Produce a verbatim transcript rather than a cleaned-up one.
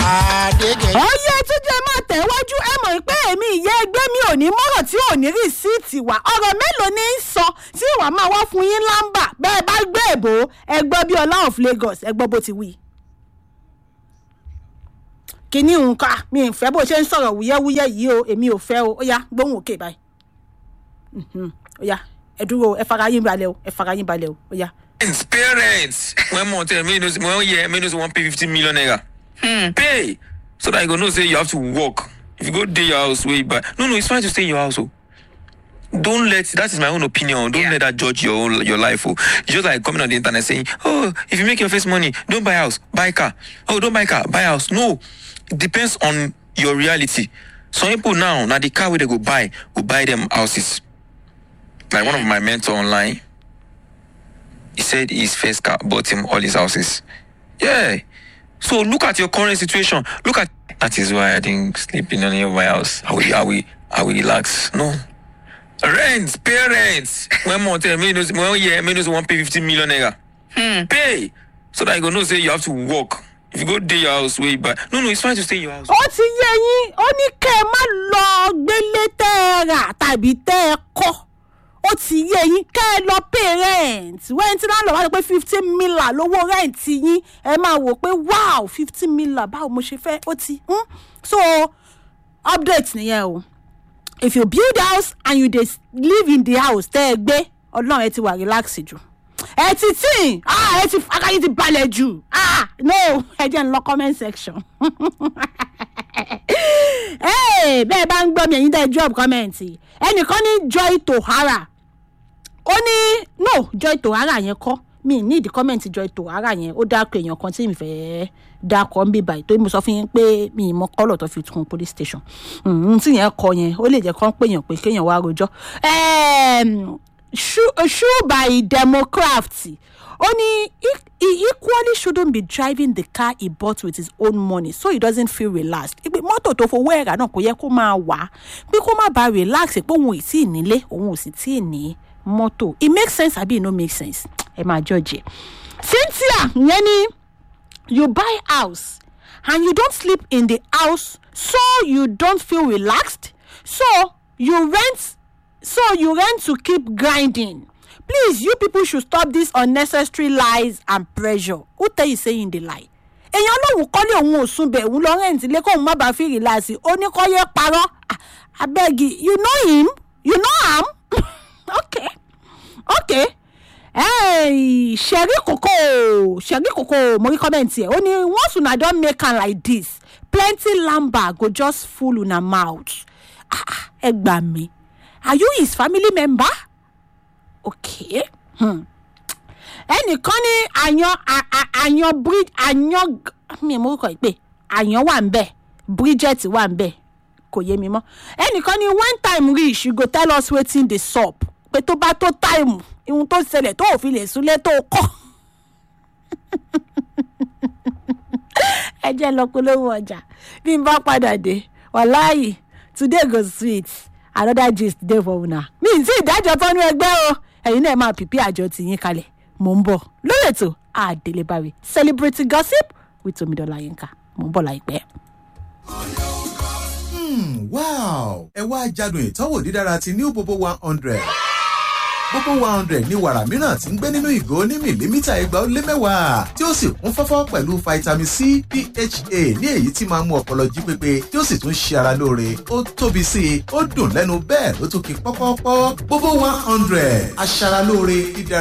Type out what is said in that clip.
Oyè túnjẹ máa tẹ̀wájú ẹ mọ̀ pé èmi ìyá ẹgbẹ́ mi ò ní mọ́rọ̀ tí ò ní rìsíìtì wá. Ọ̀rọ̀ mélòó ní í sọ tí ìwà máa wá fún yín lámbà bẹ́ẹ̀ bá gbé èbó ẹgbọ́ bí Ọlá of Lagos ẹgbọ́ bó ti wí. Kìíní nǹkan mi ì fẹ́ bó ṣe ń sọ̀rọ̀ wúyẹ́wúyẹ́ yìí o èmi ò fẹ́ o ó yá gbóhùn òkè báyìí. Ó yá ẹ dúró ẹ fara yín balẹ̀ o ẹ fara yín balẹ̀ o ó yá. Parents, when more tell me, one year, me no want pay fifty million naira. Hmm. Pay so that you go know say you have to work. If you go to your house, where you buy. No, no, it's fine to stay in your house. Oh. Don't let that is my own opinion. Don't yeah. let that judge your own, your life. Oh, it's just like coming on the internet saying, "Oh, if you make your first money, don't buy house, buy car. Oh, don't buy car, buy house." No, it depends on your reality. Some people now, now the car where they go buy, will buy them houses. Like one of my mentors online. He said his first car bought him all his houses. Yeah. So look at your current situation. Look at that is why I didn't sleep in any of my house. I will, I will, I will relax. No. Rent, parents. When more tell me, one year, me no want pay fifty million naira. Hmm. Pay so that you go know say you have to work. If you go to your house, where you buy. No, no, it's fine to stay in your house. Ó ti yé yín, ó ní kẹ́ má lọ gbélé tẹ́ rà tàbí tẹ́ kọ́. Ó ti yé yín kẹ́ lọ pay rent. When tí láńlọ wá pé fifty mila lówó rent yín, ẹ máa wò pé wow fifty mila báwo mo ṣe fẹ́ ó ti. Hmm? So update nìyẹn o. If you build house and you dey live in the house tẹ́ ẹ gbé, Ọlọ́run ẹ ti wà relax jù. Ẹ ti tí ah ẹ ti akáyí ti balẹ̀ jù. Ah no ẹ jẹ́ n lọ comment section. Hey bẹ́ẹ̀ bá ń gbọ́ mi ẹ̀yin dẹ́ drop comment. Ẹnìkan ní Joy Tohara. Ó ní no Joy Tohara yẹn kọ́ mi ní ìdí comment Joy Tohara yẹn ó dákọ̀ èèyàn kan tí mi fẹ́ dákọ̀ ń bí báyìí tó mo sọ fún yín pé mi mọ kọ́lọ̀ tó fi tún police station n tí yẹn kọ yẹn ó lè jẹ́ kán pé èèyàn pé kéèyàn wá rojọ́ shoe by Democraft ó ní he equally shouldn't be driving the car he bought with his own money so he doesn't feel relaxed. Ìpè mọ́tò tó fowó ẹ̀rà náà kò yẹ kó máa wà pé kó má bàa relax pé òun ì tí ì nílé òun ò sì tí ì ní mọ́tò. It makes sense àbí it no make sense ẹ máa judge. Cynthia yẹn ni you buy house and you don't sleep in the house so you don't feel relaxed so you rent so you rent to keep grinding. Please, you people should stop this unnecessary lies and pressure. Who tell you saying the lie? Èèyàn lóhùn kọ́lé òun ò sùn bẹ̀ òun lọ rent ilé kóun má bàa fi relax ó ní kó yẹ parọ́. Abeg, you know him? You know am? Okay. Okay. Hey, Sherry Coco, Sherry Coco, mo rí comment here. Ó ní once una don make am like this, plenty lamba go just full una mouth. Ah, ẹ gbà mí. Are you his family member? Okay. Hmm. Ẹnìkan ní àyàn àyàn bridge àyàn mi mo kọ ìpè àyàn wà ńbẹ̀ Bridget wà ńbẹ̀ kò yé mi mọ́. Ẹnìkan ní when time reach you go tell us wetin dey sup pé tó bá tó time ihun tó ṣẹlẹ̀ tó ò fi lè súnlé tó kọ́. Ẹ jẹ́ lọ polówó ọjà bí n bá padà dé wàláhì today go sweet another gist dey for una. Mi n tí ìdájọ́ tọ́nú ẹgbẹ́ o ẹ̀yin náà máa pìpì àjọ tì yín kalẹ̀ mò ń bọ̀ lórí ètò Àdélébárí celebrity gossip with Omidola Yinka mò ń bọ̀ láìpẹ́. Hmm, wow ẹ wá jádùn ìtọ́wò dídára ti new bobo one hundred. Bobo one hundred ní wàrà mìíràn tí ń gbé nínú ìgò ní mìlímítà ẹgbàá ó lé mẹ́wàá tí ó sì kún fọ́fọ́ pẹ̀lú vitamin C P H A ní èyí tí máa ń mú ọpọlọ jí pépé tí ó sì tún ṣe ara lóore ó tóbi sí i ó dùn lẹ́nu bẹ́ẹ̀ ló tún kí pọ́pọ́pọ́ Bobo one hundred aṣaralóore dídára.